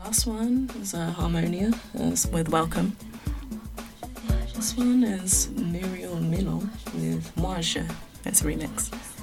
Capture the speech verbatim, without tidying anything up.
last one is uh, Harmonia uh, with Welcome. This one is Muriel Milo with Moi Je. It's a remix.